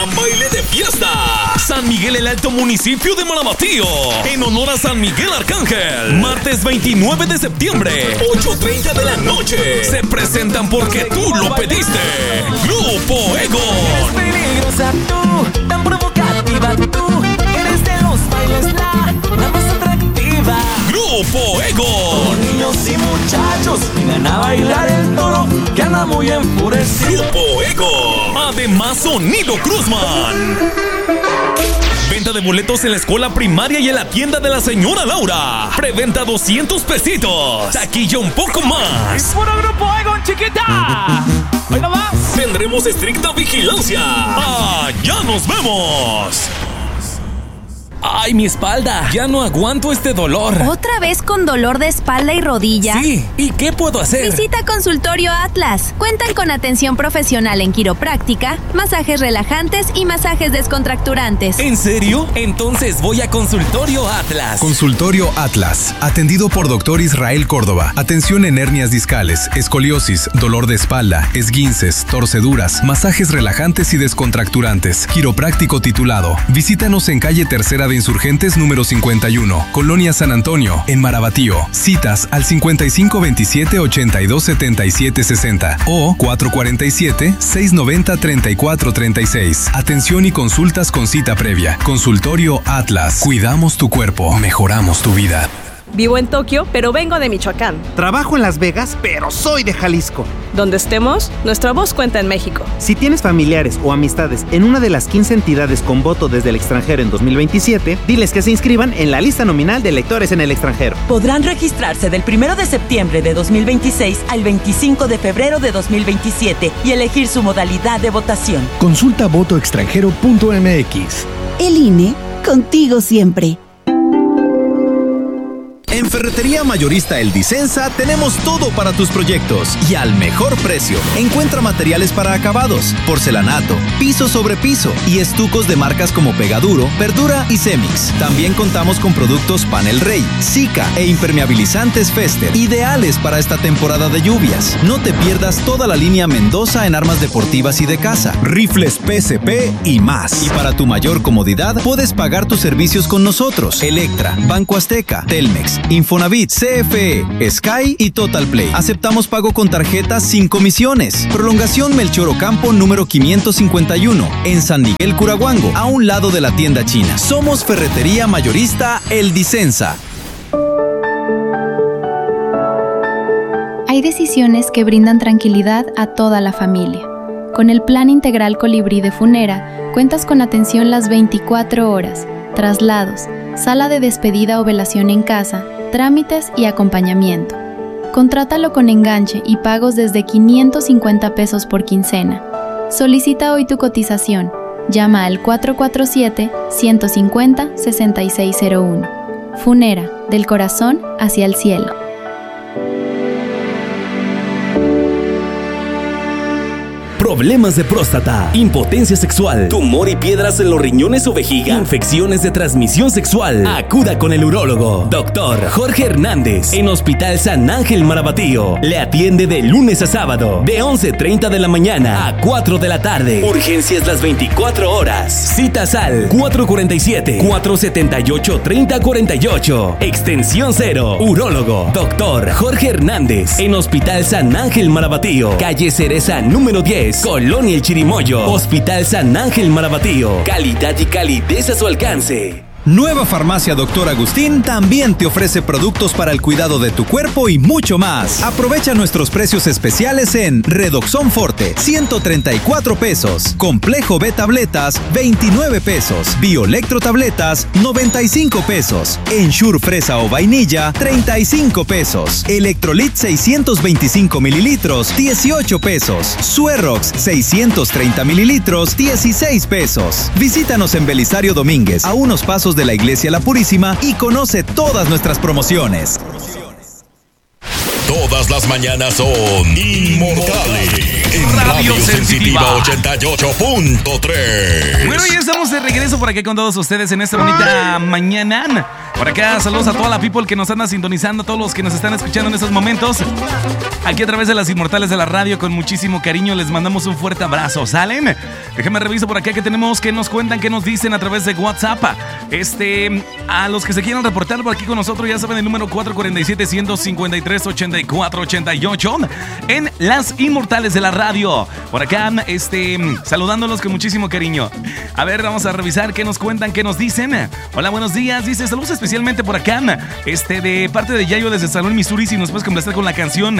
gran baile de fiesta. San Miguel el Alto, municipio de Marabatío, en honor a San Miguel Arcángel. Martes 29 de septiembre, 8:30 de la noche. Se presentan porque tú lo pediste. Grupo Ego. Eres peligrosa tú, tan provocativa tú. Eres de los bailes la más atractiva. Grupo Ego. Con niños y muchachos vengan a bailar el toro que anda muy enfurecido. Grupo Ego. Además, Sonido Cruzman. Venta de boletos en la escuela primaria y en la tienda de la señora Laura. Preventa 200 pesitos. Taquilla un poco más. ¡Y puro Grupo Ego, chiquita! ¡Hoy no más! Tendremos estricta vigilancia. ¡Ya nos vemos! ¡Ay, mi espalda! Ya no aguanto este dolor. ¿Otra vez con dolor de espalda y rodilla? Sí, ¿y qué puedo hacer? Visita Consultorio Atlas. Cuentan con atención profesional en quiropráctica, masajes relajantes y masajes descontracturantes. ¿En serio? Entonces voy a Consultorio Atlas. Consultorio Atlas, atendido por Dr. Israel Córdoba. Atención en hernias discales, escoliosis, dolor de espalda, esguinces, torceduras, masajes relajantes y descontracturantes. Quiropráctico titulado. Visítanos en calle Tercera de Insurgentes número 51, Colonia San Antonio, en Marabatío. Citas al 5527-827760 o 447-690-3436. Atención y consultas con cita previa. Consultorio Atlas. Cuidamos tu cuerpo, mejoramos tu vida. Vivo en Tokio, pero vengo de Michoacán. Trabajo en Las Vegas, pero soy de Jalisco. Donde estemos, nuestra voz cuenta en México. Si tienes familiares o amistades en una de las 15 entidades con voto desde el extranjero en 2027, diles que se inscriban en la lista nominal de electores en el extranjero. Podrán registrarse del 1 de septiembre de 2026 al 25 de febrero de 2027 y elegir su modalidad de votación. Consulta votoextranjero.mx. El INE, contigo siempre. En Ferretería Mayorista El Disensa tenemos todo para tus proyectos y al mejor precio. Encuentra materiales para acabados, porcelanato, piso sobre piso y estucos de marcas como Pegaduro, Verdura y Cemix. También contamos con productos Panel Rey, Sika e impermeabilizantes Fester, ideales para esta temporada de lluvias. No te pierdas toda la línea Mendoza en armas deportivas y de casa, rifles PSP y más. Y para tu mayor comodidad, puedes pagar tus servicios con nosotros. Electra, Banco Azteca, Telmex, Infonavit, CFE, Sky y Total Play. Aceptamos pago con tarjetas sin comisiones. Prolongación Melchor Ocampo número 551 en San Miguel Curahuango, a un lado de la tienda china. Somos Ferretería Mayorista El Disensa. Hay decisiones que brindan tranquilidad a toda la familia. Con el Plan Integral Colibrí de Funera, cuentas con atención las 24 horas, traslados, sala de despedida o velación en casa, trámites y acompañamiento. Contrátalo con enganche y pagos desde 550 pesos por quincena. Solicita hoy tu cotización. Llama al 447-150-6601. Funera, del corazón hacia el cielo. Problemas de próstata, impotencia sexual, tumor y piedras en los riñones o vejiga, infecciones de transmisión sexual. Acuda con el urólogo, Dr. Jorge Hernández, en Hospital San Ángel Marabatío. Le atiende de lunes a sábado, de 11:30 de la mañana a 4 de la tarde. Urgencias las 24 horas. Citas al 447-478-3048. Extensión 0. Urólogo, Dr. Jorge Hernández, en Hospital San Ángel Marabatío. Calle Cereza número 10. Colonia El Chirimoyo. Hospital San Ángel Marabatío. Calidad y calidez a su alcance. Nueva Farmacia Dr. Agustín también te ofrece productos para el cuidado de tu cuerpo y mucho más. Aprovecha nuestros precios especiales en Redoxon Forte, 134 pesos. Complejo B Tabletas, 29 pesos. Bioelectro Tabletas, 95 pesos. Ensure Fresa o Vainilla, 35 pesos. Electrolit 625 mililitros, 18 pesos. Suerox 630 mililitros, 16 pesos. Visítanos en Belisario Domínguez, a unos pasos de la Iglesia La Purísima, y conoce todas nuestras promociones. Todas las mañanas son inmortales en Radio Sensitiva 88.3. Bueno, ya estamos de regreso por aquí con todos ustedes en esta bonita mañana. Por acá, saludos a toda la people que nos anda sintonizando, a todos los que nos están escuchando en estos momentos. Aquí a través de las Inmortales de la Radio, con muchísimo cariño, les mandamos un fuerte abrazo. ¿Salen? Déjame reviso por acá que tenemos, que nos cuentan, que nos dicen a través de WhatsApp. A los que se quieran reportar por aquí con nosotros, ya saben, el número 447-153-8488 en las Inmortales de la Radio. Por acá, saludándolos con muchísimo cariño. A ver, vamos a revisar qué nos cuentan, qué nos dicen. Hola, buenos días. Dice, saludos especialmente por acá, de parte de Yayo desde Salón, Missouri. Si nos puedes complacer con la canción.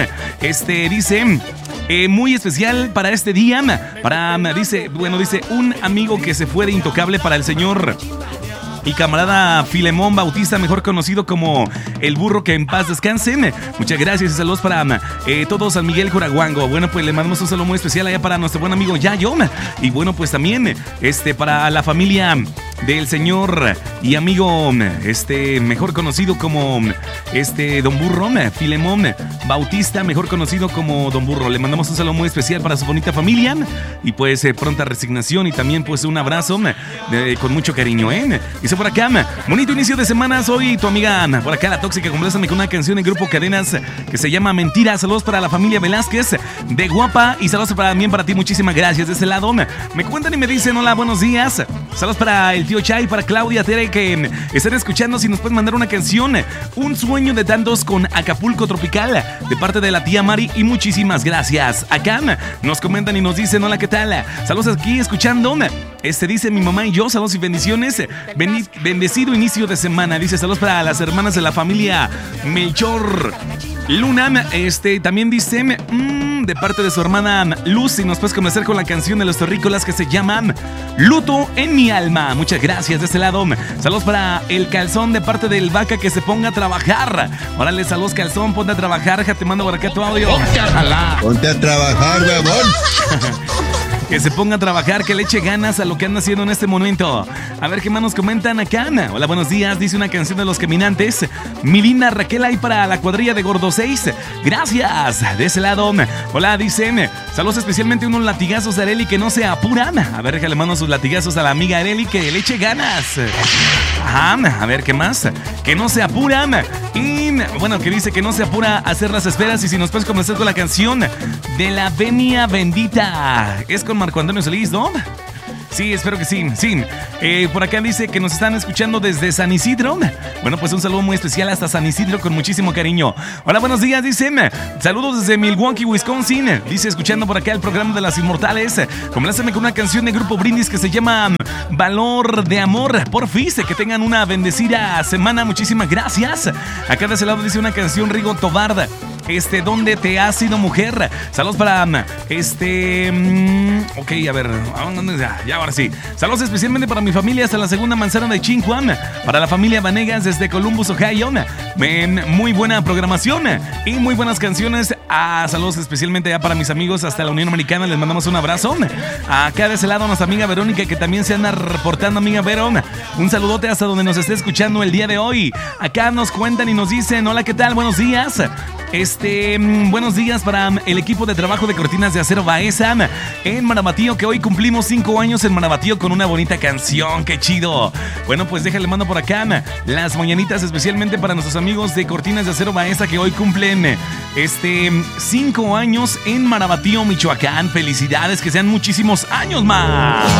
Dice, muy especial para este día. Dice, un amigo que se fue de intocable para el señor y camarada Filemón Bautista, mejor conocido como el burro, que en paz descansen. Muchas gracias y saludos para todos, San Miguel Coraguango. Bueno, pues le mandamos un saludo muy especial allá para nuestro buen amigo Yayo. Y bueno, pues también para la familia del señor y amigo mejor conocido como Don Burro, Filemón Bautista, mejor conocido como Don Burro. Le mandamos un saludo muy especial para su bonita familia y pues pronta resignación y también pues un abrazo con mucho cariño, Dice por acá, bonito inicio de semana, soy tu amiga por acá, la tóxica, compláceme con una canción del grupo Cadenas que se llama Mentira. Saludos para la familia Velázquez de Guapa y saludos también para ti, muchísimas gracias de ese lado. Me cuentan y me dicen, hola, buenos días. Saludos para el tío Chay, para Claudia, Tere, que están escuchando. Si nos pueden mandar una canción, Un sueño de tantos con Acapulco Tropical, de parte de la tía Mari, y muchísimas gracias. Acá nos comentan y nos dicen, hola, ¿qué tal? Saludos aquí escuchando. Dice mi mamá y yo, saludos y bendiciones. Bendecido inicio de semana. Dice, saludos para las hermanas de la familia Melchor Luna. También dice, de parte de su hermana Luz, y nos puedes comenzar con la canción de los terrícolas que se llaman Luto en mi alma. Muchas gracias de este lado. Saludos para el Calzón, de parte del Vaca, que se ponga a trabajar. Órale, saludos, Calzón, ponte a trabajar. Te mando por acá tu audio. Ponte a trabajar, huevón. Que se ponga a trabajar, que le eche ganas a lo que anda haciendo en este momento. A ver qué más nos comentan acá. Hola, buenos días. Dice una canción de Los Caminantes. Mi linda Raquel, ahí para la cuadrilla de Gordo 6. Gracias. De ese lado. Hola, dicen. Saludos especialmente unos latigazos a Areli, que no se apuran. A ver, déjale mando sus latigazos a la amiga Areli, que le eche ganas. Ajá. A ver, ¿qué más? Que no se apuran. Y bueno, que dice que no se apura a hacer las esperas. Y si nos puedes comenzar con la canción de la Venia Bendita. Es con Marco Antonio Solís, ¿no? Sí, espero que sí. Por acá dice que nos están escuchando desde San Isidro. Bueno, pues un saludo muy especial hasta San Isidro, con muchísimo cariño. Hola, buenos días, dicen. Saludos desde Milwaukee, Wisconsin. Dice, escuchando por acá el programa de las Inmortales. Compláceme con una canción de Grupo Brindis que se llama Valor de Amor. Por fin, que tengan una bendecida semana. Muchísimas gracias. Acá de ese lado dice una canción Rigo Tobar. ¿Dónde te has sido mujer? Saludos para ok, a ver, ya ahora sí. Saludos especialmente para mi familia hasta la segunda manzana de Chinjuan, para la familia Vanegas desde Columbus, Ohio. Muy buena programación y muy buenas canciones. Saludos especialmente ya para mis amigos hasta la Unión Americana, les mandamos un abrazo. Acá de ese lado nuestra amiga Verónica, que también se anda reportando, amiga Vero. Un saludote hasta donde nos esté escuchando el día de hoy. Acá nos cuentan y nos dicen, hola, ¿qué tal? Buenos días. Buenos días para el equipo de trabajo de Cortinas de Acero Baeza en Marabatío, que hoy cumplimos 5 años en Marabatío con una bonita canción. ¡Qué chido! Bueno, pues déjale mando por acá las mañanitas especialmente para nuestros amigos de Cortinas de Acero Baeza, que hoy cumplen 5 años en Marabatío, Michoacán. Felicidades, que sean muchísimos años más.